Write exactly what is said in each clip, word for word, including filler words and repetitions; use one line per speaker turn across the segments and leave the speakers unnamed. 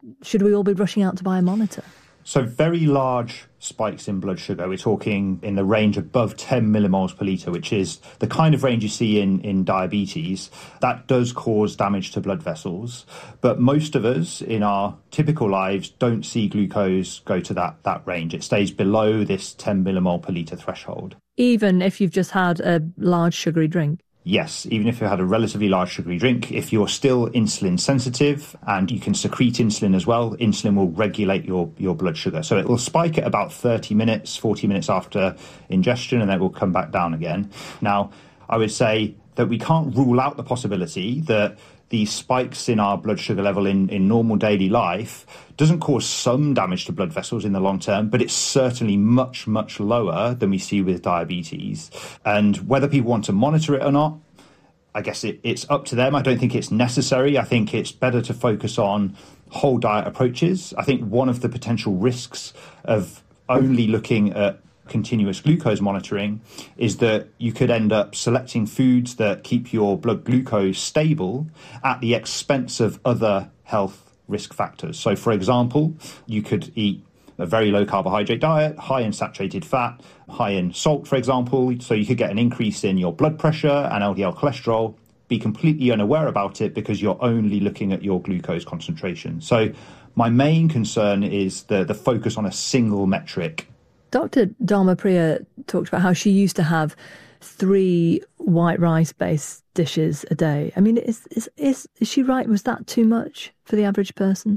should we all be rushing out to buy a monitor?
So very large spikes in blood sugar, we're talking in the range above ten millimoles per litre, which is the kind of range you see in, in diabetes. That does cause damage to blood vessels. But most of us in our typical lives don't see glucose go to that, that range. It stays below this ten millimole per litre threshold.
Even if you've just had a large sugary drink?
Yes, even if you had a relatively large sugary drink, if you're still insulin sensitive and you can secrete insulin as well, insulin will regulate your, your blood sugar. So it will spike at about thirty minutes, forty minutes after ingestion, and then it will come back down again. Now, I would say that we can't rule out the possibility that these spikes in our blood sugar level in, in normal daily life doesn't cause some damage to blood vessels in the long term, but it's certainly much, much lower than we see with diabetes. And whether people want to monitor it or not, I guess it, it's up to them. I don't think it's necessary. I think it's better to focus on whole diet approaches. I think one of the potential risks of only looking at continuous glucose monitoring is that you could end up selecting foods that keep your blood glucose stable at the expense of other health risk factors. So, for example, you could eat a very low carbohydrate diet, high in saturated fat, high in salt, for example, so you could get an increase in your blood pressure and L D L cholesterol, be completely unaware about it because you're only looking at your glucose concentration. So my main concern is the, the focus on a single metric.
Doctor Dharma Priya talked about how she used to have three white rice-based dishes a day. I mean, is, is, is, is she right? Was that too much for the average person?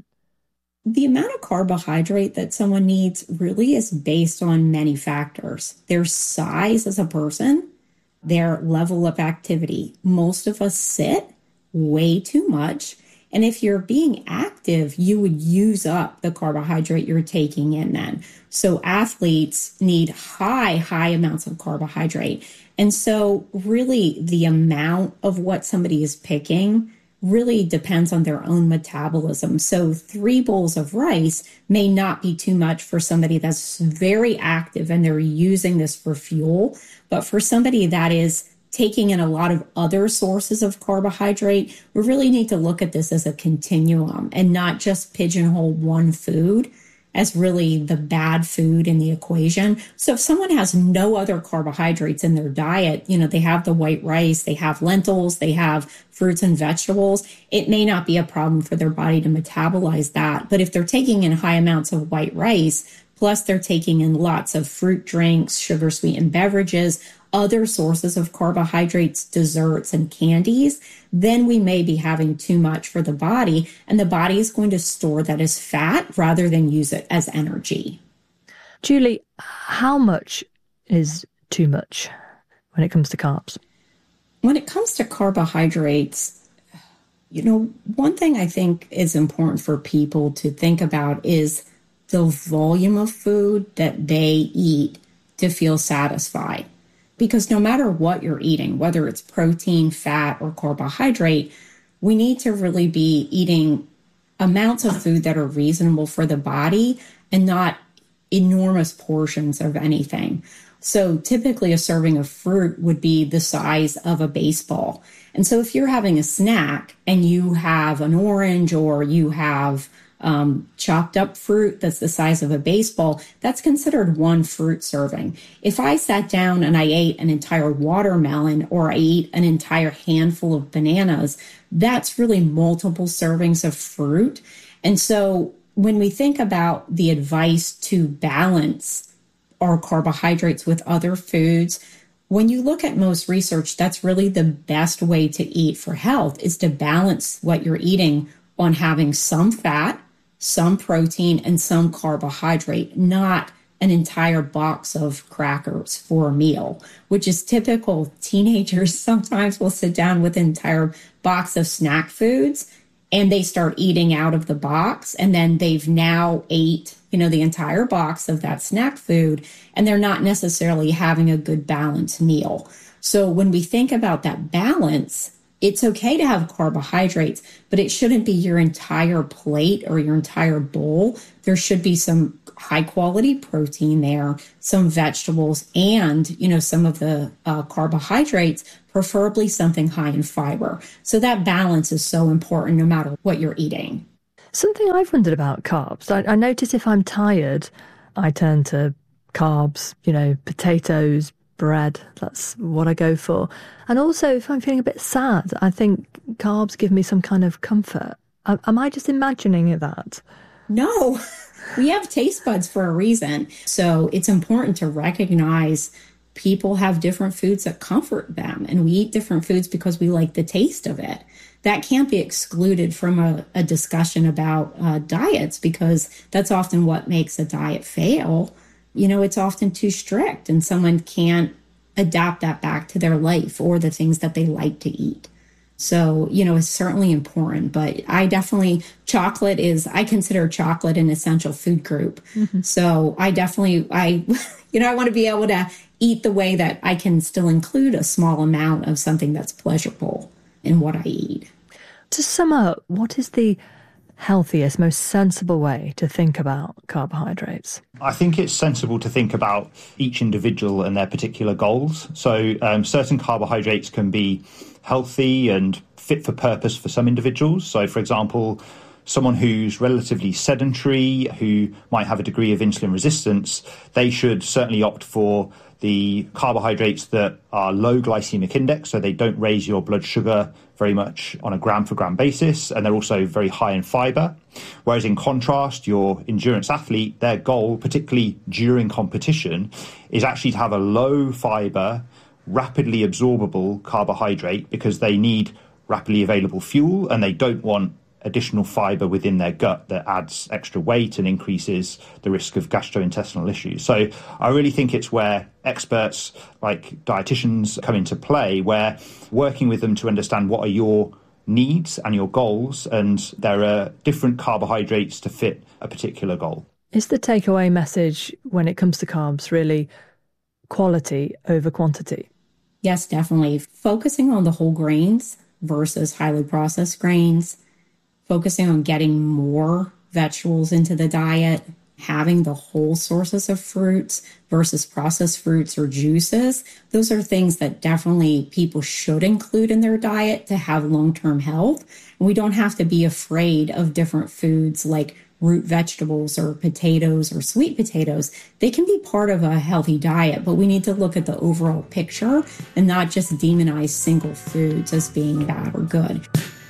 The amount of carbohydrate that someone needs really is based on many factors. Their size as a person, their level of activity. Most of us sit way too much. And if you're being active, you would use up the carbohydrate you're taking in then. So athletes need high, high amounts of carbohydrate. And so really the amount of what somebody is picking really depends on their own metabolism. So three bowls of rice may not be too much for somebody that's very active and they're using this for fuel. But for somebody that is taking in a lot of other sources of carbohydrate, we really need to look at this as a continuum and not just pigeonhole one food as really the bad food in the equation. So if someone has no other carbohydrates in their diet, you know, they have the white rice, they have lentils, they have fruits and vegetables, it may not be a problem for their body to metabolize that. But if they're taking in high amounts of white rice, plus they're taking in lots of fruit drinks, sugar sweetened beverages, other sources of carbohydrates, desserts, and candies, then we may be having too much for the body, and the body is going to store that as fat rather than use it as energy.
Julie, how much is too much when it comes to carbs?
When it comes to carbohydrates, you know, one thing I think is important for people to think about is the volume of food that they eat to feel satisfied. Because no matter what you're eating, whether it's protein, fat, or carbohydrate, we need to really be eating amounts of food that are reasonable for the body and not enormous portions of anything. So typically a serving of fruit would be the size of a baseball. And so if you're having a snack and you have an orange or you have Um, chopped up fruit that's the size of a baseball, that's considered one fruit serving. If I sat down and I ate an entire watermelon or I ate an entire handful of bananas, that's really multiple servings of fruit. And so when we think about the advice to balance our carbohydrates with other foods, when you look at most research, that's really the best way to eat for health, is to balance what you're eating on having some fat, some protein, and some carbohydrate, not an entire box of crackers for a meal, which is typical. Teenagers sometimes will sit down with an entire box of snack foods and they start eating out of the box, and then they've now ate, you know, the entire box of that snack food, and they're not necessarily having a good balanced meal. So when we think about that balance, it's okay to have carbohydrates, but it shouldn't be your entire plate or your entire bowl. There should be some high quality protein there, some vegetables, and, you know, some of the uh, carbohydrates, preferably something high in fiber. So that balance is so important no matter what you're eating.
Something I've wondered about carbs, I, I notice if I'm tired, I turn to carbs, you know, potatoes, bread, that's what I go for. And also if I'm feeling a bit sad, I think carbs give me some kind of comfort. Am I just imagining that?
No, we have taste buds for a reason. So it's important to recognize people have different foods that comfort them, and we eat different foods because we like the taste of it. That can't be excluded from a, a discussion about uh, diets, because that's often what makes a diet fail. You know, it's often too strict and someone can't adapt that back to their life or the things that they like to eat. So, you know, it's certainly important, but I definitely, chocolate is, I consider chocolate an essential food group. Mm-hmm. So I definitely, I, you know, I want to be able to eat the way that I can still include a small amount of something that's pleasurable in what I eat.
To sum up, what is the healthiest, most sensible way to think about carbohydrates?
I think it's sensible to think about each individual and their particular goals. So um, certain carbohydrates can be healthy and fit for purpose for some individuals. So, for example, someone who's relatively sedentary, who might have a degree of insulin resistance, they should certainly opt for the carbohydrates that are low glycemic index, so they don't raise your blood sugar very much on a gram for gram basis, and they're also very high in fiber. Whereas in contrast, your endurance athlete, their goal, particularly during competition, is actually to have a low fiber, rapidly absorbable carbohydrate, because they need rapidly available fuel and they don't want additional fiber within their gut that adds extra weight and increases the risk of gastrointestinal issues. So I really think it's where experts like dietitians come into play, where working with them to understand what are your needs and your goals, and there are different carbohydrates to fit a particular goal.
Is the takeaway message when it comes to carbs really quality over quantity?
Yes, definitely. Focusing on the whole grains versus highly processed grains, focusing on getting more vegetables into the diet, having the whole sources of fruits versus processed fruits or juices. Those are things that definitely people should include in their diet to have long-term health. And we don't have to be afraid of different foods like root vegetables or potatoes or sweet potatoes. They can be part of a healthy diet, but we need to look at the overall picture and not just demonize single foods as being bad or good.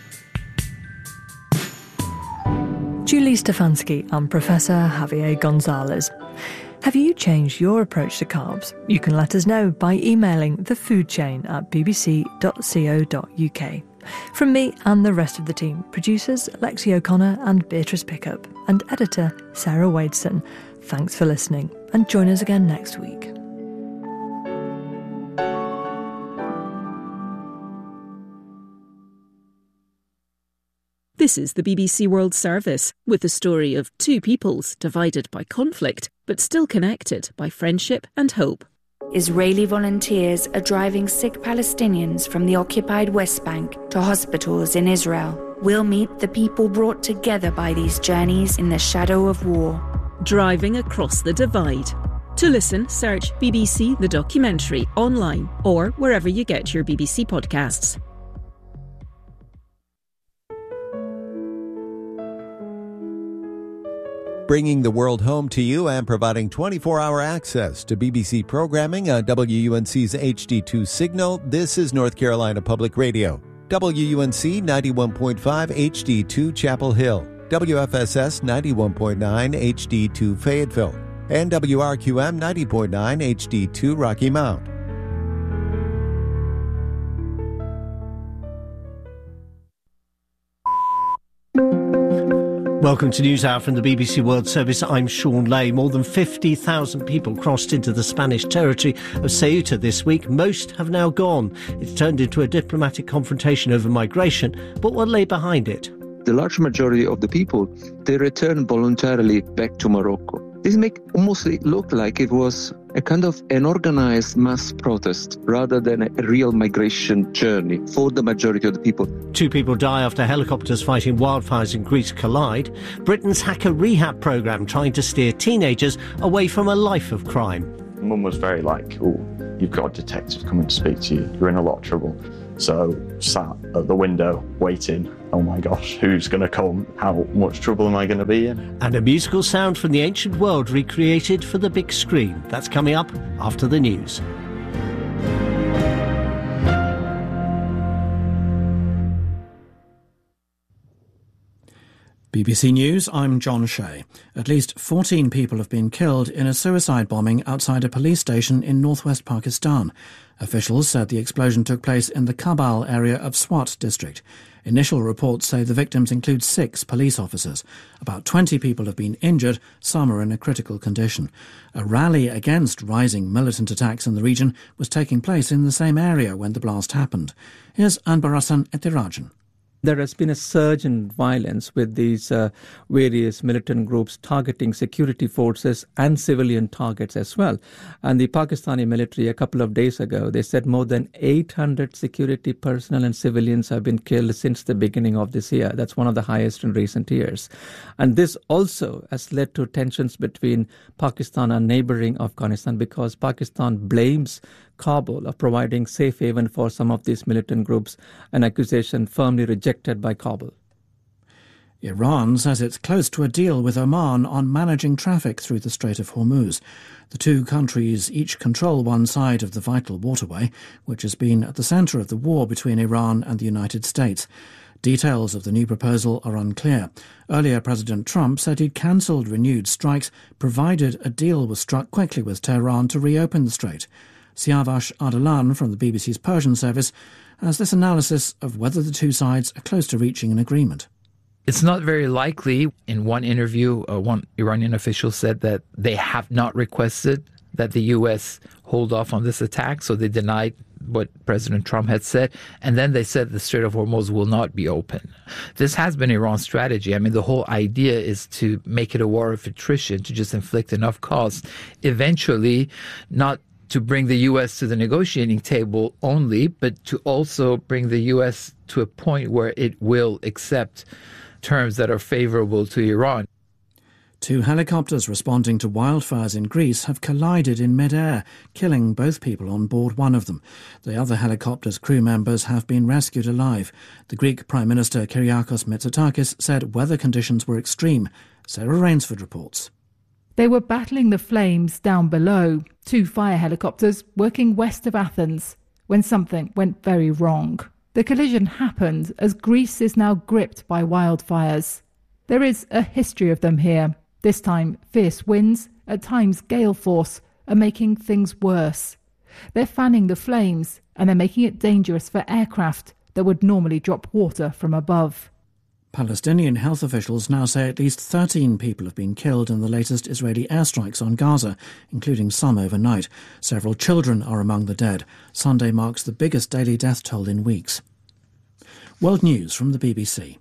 Julie Stefanski and Professor Javier Gonzalez. Have you changed your approach to carbs? You can let us know by emailing thefoodchain at b b c dot co dot u k. From me and the rest of the team, producers Lexi O'Connor and Beatrice Pickup, and editor Sarah Wadeson, thanks for listening, and join us again next week.
This is the B B C World Service, with the story of two peoples divided by conflict, but still connected by friendship and hope.
Israeli volunteers are driving sick Palestinians from the occupied West Bank to hospitals in Israel. We'll meet the people brought together by these journeys in the shadow of war.
Driving across the divide. To listen, search B B C The Documentary online or wherever you get your B B C podcasts.
Bringing the world home to you and providing twenty-four hour access to B B C programming on W U N C's H D two signal, this is North Carolina Public Radio. W U N C ninety-one point five H D two Chapel Hill, W F S S ninety-one point nine H D two Fayetteville, and W R Q M ninety point nine H D two Rocky Mount.
Welcome to NewsHour from the B B C World Service. I'm Sean Lay. More than fifty thousand people crossed into the Spanish territory of Ceuta this week. Most have now gone. It's turned into a diplomatic confrontation over migration, but what lay behind it?
The large majority of the people, they return voluntarily back to Morocco. This make almost look like it was a kind of an organized mass protest rather than a real migration journey for the majority of the people.
Two people die after helicopters fighting wildfires in Greece collide. Britain's hacker rehab programme trying to steer teenagers away from a life of crime.
Mum was very like, oh, you've got a detective coming to speak to you. You're in a lot of trouble. So sat at the window waiting, oh my gosh, who's going to come? How much trouble am I going to be in?
And a musical sound from the ancient world recreated for the big screen. That's coming up after the news.
B B C News, I'm John Shea. At least fourteen people have been killed in a suicide bombing outside a police station in northwest Pakistan. Officials said the explosion took place in the Kabul area of Swat district. Initial reports say the victims include six police officers. About twenty people have been injured, some are in a critical condition. A rally against rising militant attacks in the region was taking place in the same area when the blast happened. Here's Anbarasan Etirajan.
There has been a surge in violence with these uh, various militant groups targeting security forces and civilian targets as well. And the Pakistani military, a couple of days ago, they said more than eight hundred security personnel and civilians have been killed since the beginning of this year. That's one of the highest in recent years. And this also has led to tensions between Pakistan and neighboring Afghanistan because Pakistan blames Kabul of providing safe haven for some of these militant groups, an accusation firmly rejected by Kabul.
Iran says it's close to a deal with Oman on managing traffic through the Strait of Hormuz. The two countries each control one side of the vital waterway, which has been at the centre of the war between Iran and the United States. Details of the new proposal are unclear. Earlier, President Trump said he'd cancelled renewed strikes provided a deal was struck quickly with Tehran to reopen the strait. Siavash Ardalan from the B B C's Persian service has this analysis of whether the two sides are close to reaching an agreement.
It's not very likely. In one interview, uh, one Iranian official said that they have not requested that the U S hold off on this attack, so they denied what President Trump had said, and then they said the Strait of Hormuz will not be open. This has been Iran's strategy. I mean, the whole idea is to make it a war of attrition, to just inflict enough cost, eventually not to bring the U S to the negotiating table only, but to also bring the U S to a point where it will accept terms that are favorable to Iran.
Two helicopters responding to wildfires in Greece have collided in mid-air, killing both people on board one of them. The other helicopter's crew members have been rescued alive. The Greek Prime Minister Kyriakos Mitsotakis said weather conditions were extreme. Sarah Rainsford reports.
They were battling the flames down below, two fire helicopters working west of Athens, when something went very wrong. The collision happened as Greece is now gripped by wildfires. There is a history of them here. This time, fierce winds, at times gale force, are making things worse. They're fanning the flames, and they're making it dangerous for aircraft that would normally drop water from above.
Palestinian health officials now say at least thirteen people have been killed in the latest Israeli airstrikes on Gaza, including some overnight. Several children are among the dead. Sunday marks the biggest daily death toll in weeks. World News from the B B C.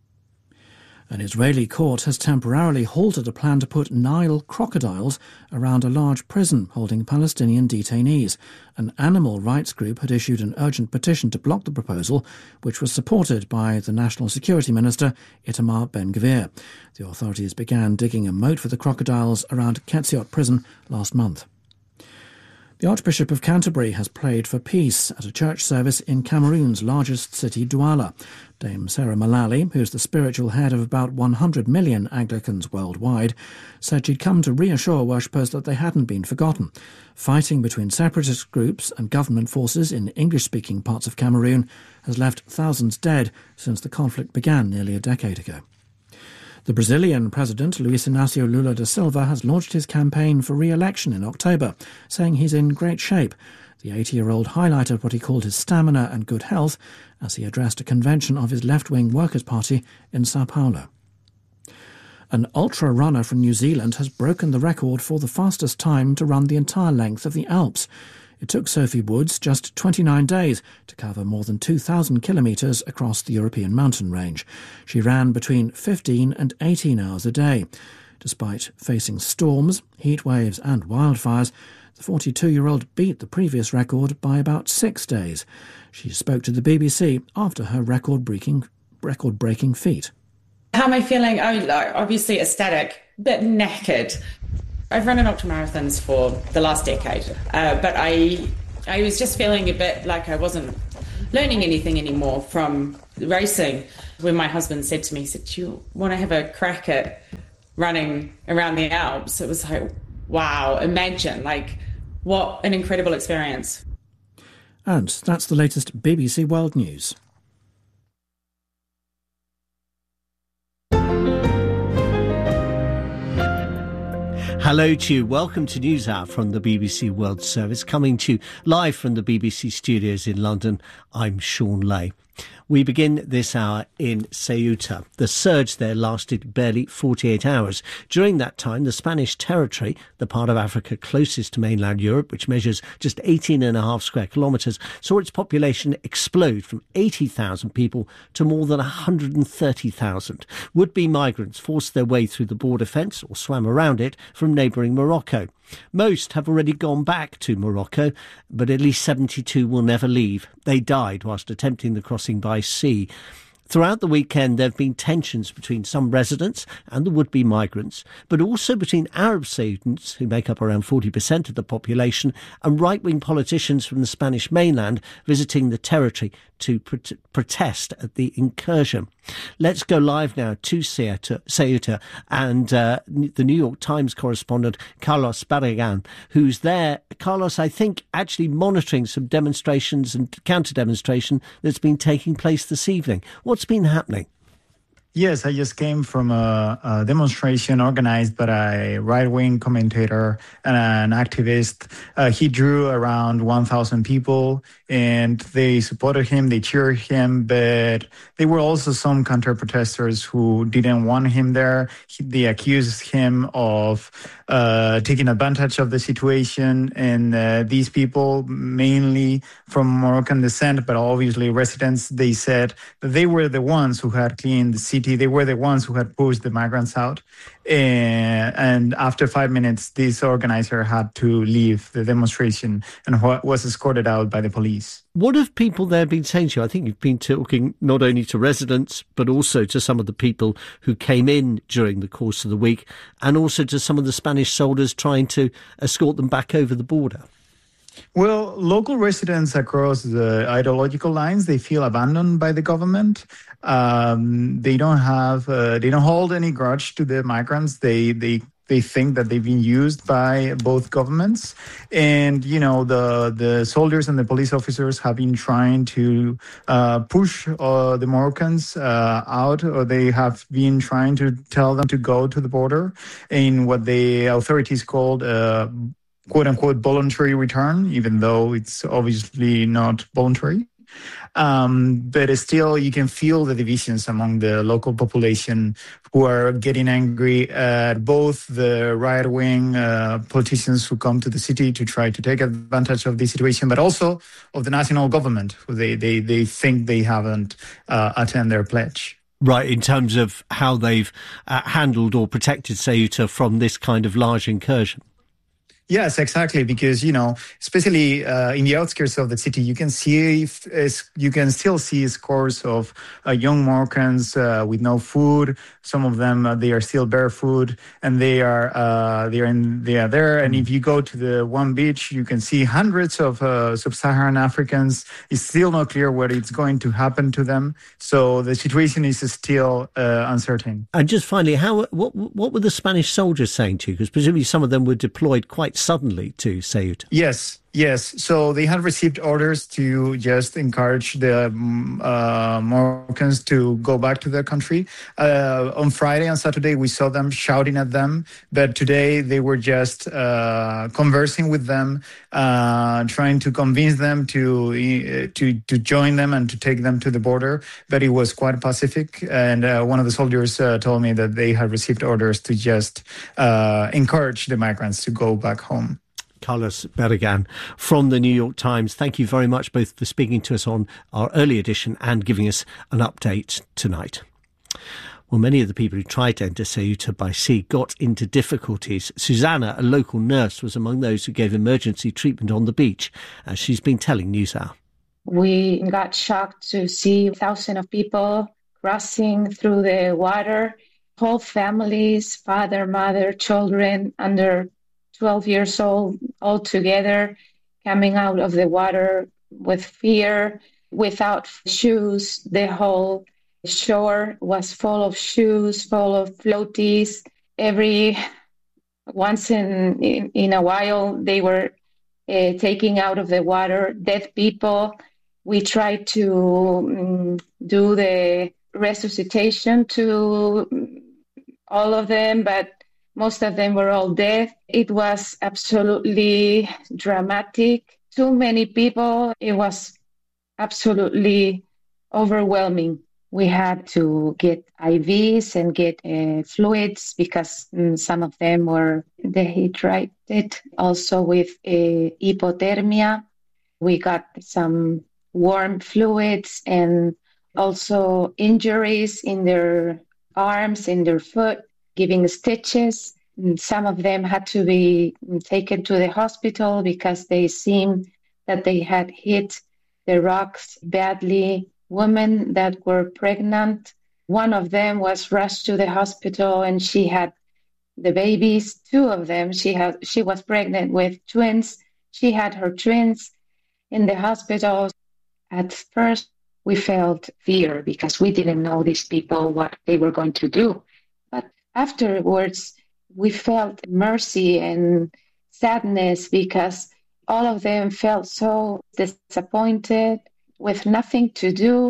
An Israeli court has temporarily halted a plan to put Nile crocodiles around a large prison holding Palestinian detainees. An animal rights group had issued an urgent petition to block the proposal, which was supported by the National Security Minister Itamar Ben-Gvir. The authorities began digging a moat for the crocodiles around Ketziot prison last month. The Archbishop of Canterbury has prayed for peace at a church service in Cameroon's largest city, Douala. Dame Sarah Mullally, who's the spiritual head of about one hundred million Anglicans worldwide, said she'd come to reassure worshippers that they hadn't been forgotten. Fighting between separatist groups and government forces in English-speaking parts of Cameroon has left thousands dead since the conflict began nearly a decade ago. The Brazilian president, Luiz Inácio Lula da Silva, has launched his campaign for re-election in October, saying he's in great shape. The eighty-year-old highlighted what he called his stamina and good health as he addressed a convention of his left-wing Workers' Party in Sao Paulo. An ultra-runner from New Zealand has broken the record for the fastest time to run the entire length of the Alps. It took Sophie Woods just twenty-nine days to cover more than two thousand kilometres across the European mountain range. She ran between fifteen and eighteen hours a day. Despite facing storms, heat waves and wildfires, the forty-two-year-old beat the previous record by about six days. She spoke to the B B C after her record-breaking record-breaking feat.
How am I feeling? Oh, obviously ecstatic, but knackered. I've run an ultramarathons for the last decade, uh, but I I was just feeling a bit like I wasn't learning anything anymore from racing. When my husband said to me, he said, do you want to have a crack at running around the Alps? It was like, wow, imagine, like, what an incredible experience.
And that's the latest B B C World News.
Hello to you. Welcome to News Hour from the B B C World Service, coming to you live from the B B C studios in London. I'm Sean Lay. We begin this hour in Ceuta. The surge there lasted barely forty-eight hours. During that time, the Spanish territory, the part of Africa closest to mainland Europe, which measures just eighteen and a half square kilometres, saw its population explode from eighty thousand people to more than one hundred thirty thousand. Would-be migrants forced their way through the border fence or swam around it from neighbouring Morocco. Most have already gone back to Morocco, but at least seventy-two will never leave. They died whilst attempting the crossing by sea. Throughout the weekend, there have been tensions between some residents and the would-be migrants, but also between Arab students, who make up around forty percent of the population, and right-wing politicians from the Spanish mainland visiting the territory to pro- protest at the incursion. Let's go live now to Ceuta, Ceuta and uh, the New York Times correspondent Carlos Barragan, who's there. Carlos, I think, actually monitoring some demonstrations and counter-demonstration that's been taking place this evening. What's been happening?
Yes, I just came from a, a demonstration organized by a right-wing commentator and an activist. Uh, he drew around one thousand people, and they supported him, they cheered him, but there were also some counter-protesters who didn't want him there. He, they accused him of uh, taking advantage of the situation, and uh, these people, mainly from Moroccan descent, but obviously residents, they said that they were the ones who had cleaned the city. They were the ones who had pushed the migrants out. And, and after five minutes, this organizer had to leave the demonstration and was escorted out by the police.
What have people there been saying to you? I think you've been talking not only to residents, but also to some of the people who came in during the course of the week, and also to some of the Spanish soldiers trying to escort them back over the border.
Well, local residents across the ideological lines, they feel abandoned by the government. Um, they don't have, uh, they don't hold any grudge to the migrants. They, they, they think that they've been used by both governments. And, you know, the, the soldiers and the police officers have been trying to uh, push uh, the Moroccans uh, out, or they have been trying to tell them to go to the border in what the authorities called uh, quote-unquote voluntary return, even though it's obviously not voluntary. Um, but still, you can feel the divisions among the local population who are getting angry at both the right-wing uh, politicians who come to the city to try to take advantage of the situation, but also of the national government, who they, they, they think they haven't uh, attended their pledge.
Right, in terms of how they've uh, handled or protected Ceuta from this kind of large incursion.
Yes, exactly. Because, you know, especially uh, in the outskirts of the city, you can see, uh, you can still see scores of uh, young Moroccans uh, with no food. Some of them, uh, they are still barefoot, and they are uh, they are in, they are there. And if you go to the one beach, you can see hundreds of uh, sub-Saharan Africans. It's still not clear what is going to happen to them. So the situation is still uh, uncertain.
And just finally, how what what were the Spanish soldiers saying to you? Because presumably some of them were deployed quite suddenly to Ceuta.
Yes, yes. So they had received orders to just encourage the uh, Moroccans to go back to their country. Uh, on Friday and Saturday, we saw them shouting at them. But today, they were just uh, conversing with them, uh, trying to convince them to, to to join them and to take them to the border. But it was quite pacific. And uh, one of the soldiers uh, told me that they had received orders to just uh, encourage the migrants to go back home.
Carlos Barragan from the New York Times. Thank you very much both for speaking to us on our early edition and giving us an update tonight. Well, many of the people who tried to enter Ceuta by sea got into difficulties. Susanna, a local nurse, was among those who gave emergency treatment on the beach, as she's been telling NewsHour.
We got shocked to see thousands of people crossing through the water, whole families, father, mother, children under twelve years old, all together, coming out of the water with fear, without shoes. The whole shore was full of shoes, full of floaties. Every once in, in, in a while, they were uh, taking out of the water dead people. We tried to um, do the resuscitation to all of them, but most of them were all dead. It was absolutely dramatic. Too many people. It was absolutely overwhelming. We had to get I Vs and get uh, fluids because um, some of them were dehydrated. Also with uh, hypothermia, we got some warm fluids and also injuries in their arms, in their foot, giving stitches. And some of them had to be taken to the hospital because they seemed that they had hit the rocks badly. Women that were pregnant, one of them was rushed to the hospital and she had the babies, two of them. She had, she was pregnant with twins. She had her twins in the hospital. At first, we felt fear because we didn't know these people, what they were going to do. But afterwards, we felt mercy and sadness because all of them felt so disappointed with nothing to do,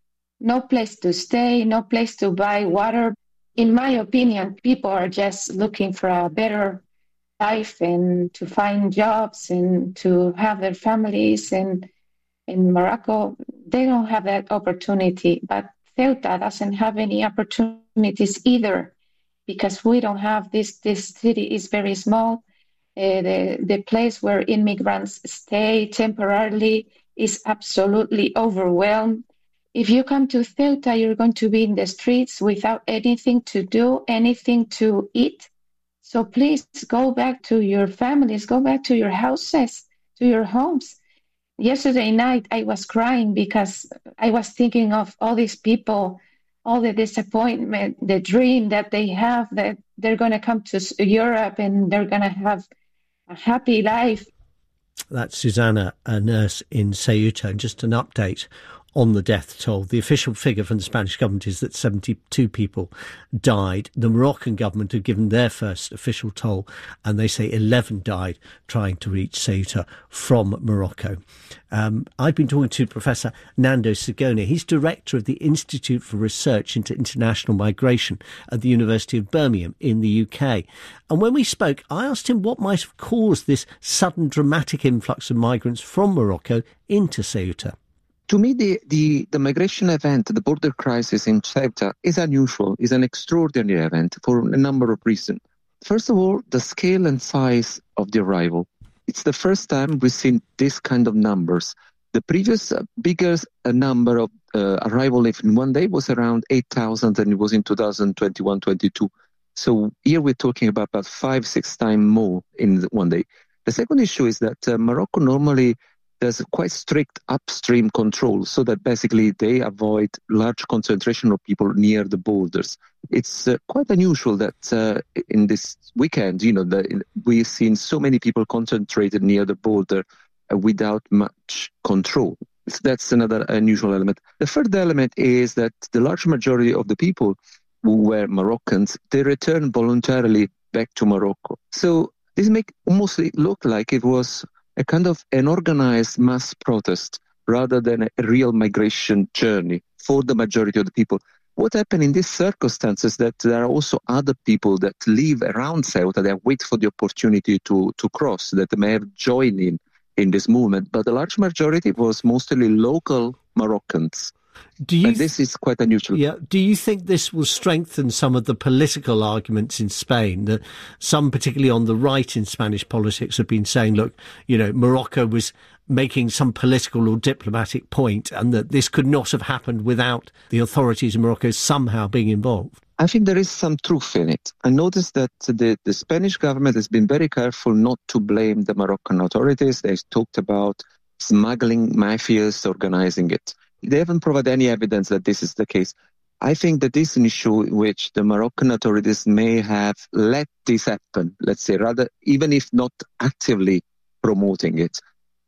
no place to stay, no place to buy water. In my opinion, people are just looking for a better life and to find jobs and to have their families. And in Morocco, they don't have that opportunity. But Ceuta doesn't have any opportunities either because we don't have this. This city is very small. Uh, the, the place where immigrants stay temporarily is absolutely overwhelmed. If you come to Ceuta, you're going to be in the streets without anything to do, anything to eat. So please go back to your families, go back to your houses, to your homes. Yesterday night, I was crying because I was thinking of all these people, all the disappointment, the dream that they have that they're going to come to Europe and they're going to have a happy life.
That's Susanna, a nurse in Ceuta. And just an update on the death toll. The official figure from the Spanish government is that seventy-two people died. The Moroccan government have given their first official toll, and they say eleven died trying to reach Ceuta from Morocco. Um, I've been talking to Professor Nando Sigona. He's director of the Institute for Research into International Migration at the University of Birmingham in the U K. And when we spoke, I asked him what might have caused this sudden dramatic influx of migrants from Morocco into Ceuta.
To me, the, the, the migration event, the border crisis in Ceuta, is unusual, is an extraordinary event for a number of reasons. First of all, the scale and size of the arrival. It's the first time we've seen this kind of numbers. The previous uh, biggest uh, number of uh, arrival in one day was around eight thousand, and it was in two thousand twenty-one twenty-two. So here we're talking about about five, six times more in one day. The second issue is that uh, Morocco normally there's quite strict upstream control so that basically they avoid large concentration of people near the borders. It's uh, quite unusual that uh, in this weekend, you know, the, we've seen so many people concentrated near the border uh, without much control. So that's another unusual element. The third element is that the large majority of the people who were Moroccans, they returned voluntarily back to Morocco. So this make almost look like it was a kind of an organized mass protest rather than a real migration journey for the majority of the people. What happened in these circumstances that there are also other people that live around Ceuta, they wait for the opportunity to, to cross, that may have joined in, in this movement. But the large majority was mostly local Moroccans.
Do you
and this is quite unusual.
Yeah. Do you think this will strengthen some of the political arguments in Spain? That some, particularly on the right in Spanish politics, have been saying, look, you know, Morocco was making some political or diplomatic point, and that this could not have happened without the authorities in Morocco somehow being involved.
I think there is some truth in it. I noticed that the, the Spanish government has been very careful not to blame the Moroccan authorities. They talked about smuggling mafias organizing it. They haven't provided any evidence that this is the case. I think that this is an issue in which the Moroccan authorities may have let this happen, let's say, rather, even if not actively promoting it.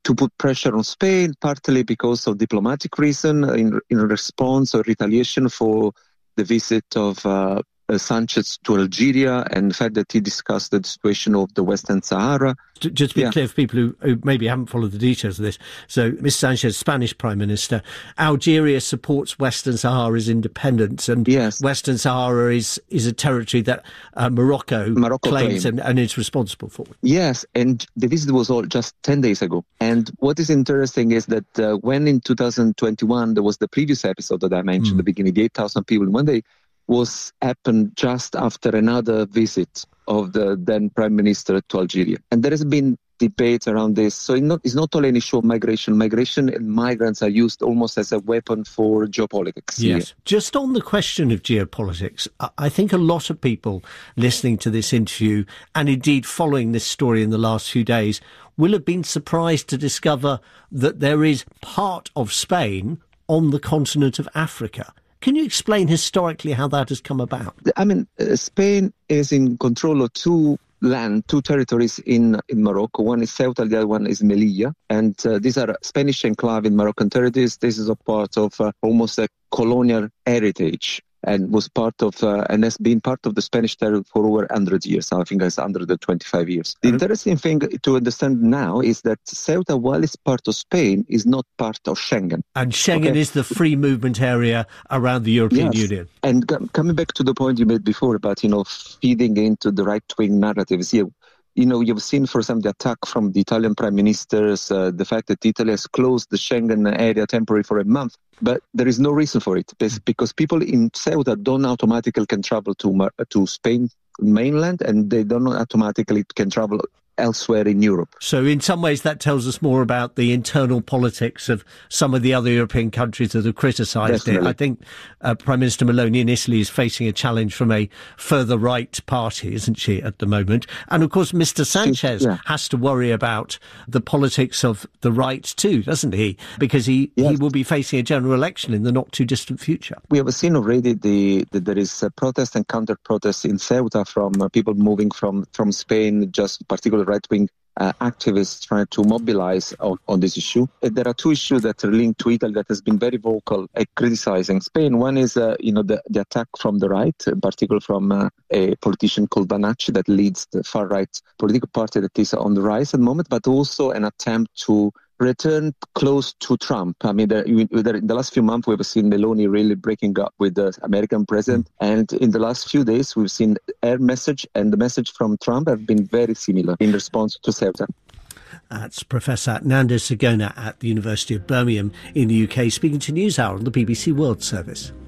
to put pressure on Spain, partly because of diplomatic reason in, in response or retaliation for the visit of uh, Sanchez to Algeria and the fact that he discussed the situation of the Western Sahara.
Just to be
yeah.
clear for people who, who maybe haven't followed the details of this. So, Mister Sanchez, Spanish Prime Minister, Algeria supports Western Sahara's independence, and
yes.
Western Sahara is, is a territory that uh, Morocco,
Morocco
claims
claim.
and, and is responsible for.
Yes, and the visit was all just ten days ago. And what is interesting is that uh, when in two thousand twenty-one there was the previous episode that I mentioned mm. at the beginning, the eight thousand people in one day, was happened just after another visit of the then Prime Minister to Algeria. And there has been debate around this. So it's not, it's not only an issue of migration. Migration and migrants are used almost as a weapon for geopolitics.
Yes.
Here.
Just on the question of geopolitics, I think a lot of people listening to this interview and indeed following this story in the last few days will have been surprised to discover that there is part of Spain on the continent of Africa. Can you explain historically how that has come about?
I mean, uh, Spain is in control of two land, two territories in, in Morocco. One is Ceuta, the other one is Melilla. And uh, these are Spanish enclave in Moroccan territories. This is a part of uh, almost a colonial heritage and was part of, uh, and has been part of the Spanish territory for over one hundred years. I think it's under the twenty-five years. The interesting thing to understand now is that Ceuta, while it's part of Spain, is not part of Schengen.
And Schengen
okay?
is the free movement area around the European
yes.
Union.
And c- coming back to the point you made before about, you know, feeding into the right-wing narratives here, you know, you've seen, for example, the attack from the Italian Prime Ministers, uh, the fact that Italy has closed the Schengen area temporarily for a month. But there is no reason for it, because people in Ceuta don't automatically can travel to to Spain mainland, and they don't automatically can travel elsewhere in Europe.
So in some ways that tells us more about the internal politics of some of the other European countries that have criticised it. I think uh, Prime Minister Meloni in Italy is facing a challenge from a further right party, isn't she, at the moment? And of course Mister Sanchez yeah. has to worry about the politics of the right too, doesn't he? Because he, yes. he will be facing a general election in the not too distant future.
We have seen already the, the there is a protest and counter-protest in Ceuta from uh, people moving from, from Spain, just particularly right-wing uh, activists trying to mobilize on, on this issue. Uh, there are two issues that are linked to Italy that has been very vocal at criticizing Spain. One is, uh, you know, the, the attack from the right, in particular from uh, a politician called Banacci that leads the far-right political party that is on the rise at the moment, but also an attempt to return close to Trump. I mean, there, in the last few months, we've seen Meloni really breaking up with the American president. And in the last few days, we've seen her message and the message from Trump have been very similar in response to Ceuta.
That's Professor Nando Sigona at the University of Birmingham in the U K, speaking to NewsHour on the B B C World Service.